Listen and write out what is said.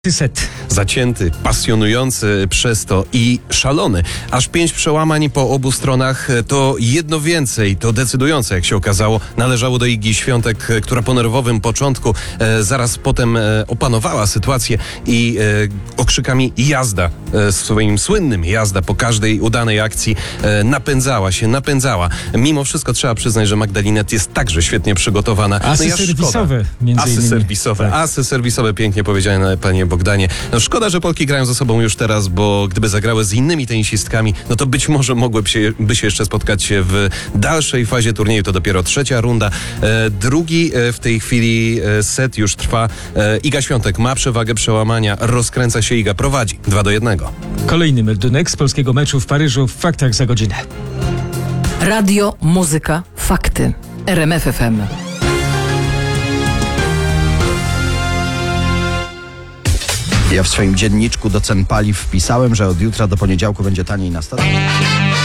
Set. Zacięty, pasjonujący przez to i szalony. Aż 5 przełamań po obu stronach to jedno więcej, to decydujące, jak się okazało, należało do Igi Świątek, która po nerwowym początku zaraz potem opanowała sytuację i okrzykami jazda, swoim słynnym jazda po każdej udanej akcji napędzała. Mimo wszystko trzeba przyznać, że Magdalinet jest także świetnie przygotowana. Asy serwisowe między innymi. Asy serwisowe, pięknie powiedziane, panie Bogdanie. No szkoda, że Polki grają ze sobą już teraz, bo gdyby zagrały z innymi tenisistkami, no to być może mogłyby się jeszcze spotkać w dalszej fazie turnieju. To dopiero trzecia runda. Drugi w tej chwili set już trwa. Iga Świątek ma przewagę przełamania. Rozkręca się Iga. Prowadzi 2-1. Kolejny meldunek z polskiego meczu w Paryżu w Faktach za godzinę. Radio, muzyka, fakty. RMF FM. Ja w swoim dzienniczku do cen paliw wpisałem, że od jutra do poniedziałku będzie taniej na stacjach.